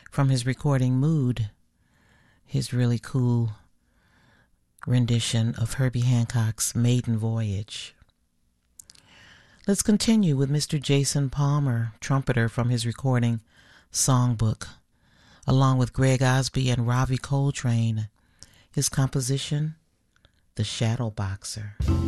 from his recording Mood, his really cool rendition of Herbie Hancock's Maiden Voyage. Let's continue with Mr. Jason Palmer, trumpeter, from his recording Songbook, along with Greg Osby and Ravi Coltrane, his composition, The Shadow Boxer.